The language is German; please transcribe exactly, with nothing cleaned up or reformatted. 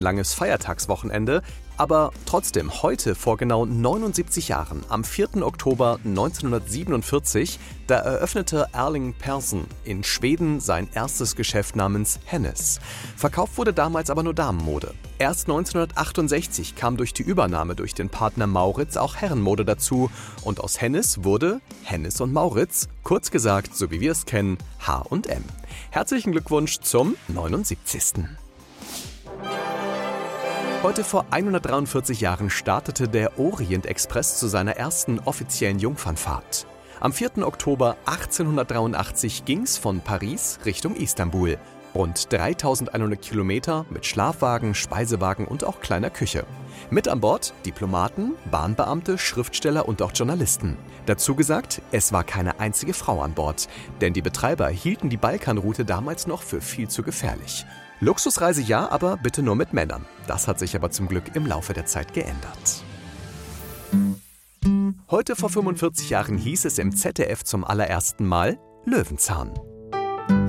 langes Feiertagswochenende, aber trotzdem heute vor genau neunundsiebzig Jahren, am vierten Oktober neunzehnhundertsiebenundvierzig, da eröffnete Erling Persson in Schweden sein erstes Geschäft namens Hennes. Verkauft wurde damals aber nur Damenmode. Erst neunzehnhundertachtundsechzig kam durch die Übernahme durch den Partner Mauritz auch Herrenmode dazu und aus Hennes wurde Hennes und Mauritz, kurz gesagt, so wie wir es kennen, H und M. Herzlichen Glückwunsch zum neunundsiebzigsten Heute vor hundertdreiundvierzig Jahren startete der Orient-Express zu seiner ersten offiziellen Jungfernfahrt. Am vierten Oktober achtzehnhundertdreiundachtzig ging's von Paris Richtung Istanbul. Rund dreitausendeinhundert Kilometer mit Schlafwagen, Speisewagen und auch kleiner Küche. Mit an Bord Diplomaten, Bahnbeamte, Schriftsteller und auch Journalisten. Dazu gesagt, es war keine einzige Frau an Bord, denn die Betreiber hielten die Balkanroute damals noch für viel zu gefährlich. Luxusreise ja, aber bitte nur mit Männern. Das hat sich aber zum Glück im Laufe der Zeit geändert. Heute vor fünfundvierzig Jahren hieß es im Z D F zum allerersten Mal Löwenzahn.